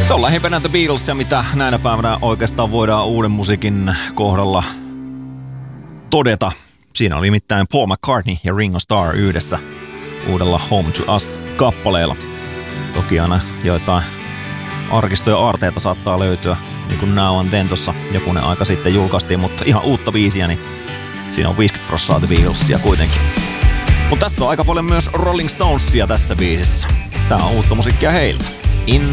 Se on lähimpänä The Beatlesia, mitä näinä päivänä oikeastaan voidaan uuden musiikin kohdalla todeta. Siinä oli nimittäin Paul McCartney ja Ringo Starr yhdessä uudella Home to Us-kappaleella. Toki aina joitain arkistoja aarteita saattaa löytyä, niin kuin Now and Then tuossa jokunen aika sitten julkaistiin, mutta ihan uutta biisiä, niin siinä on 50% The Beatlesia kuitenkin. Mutta tässä on aika paljon myös Rolling Stonesia tässä biisissä. Tää on uutta musiikkia heiltä. In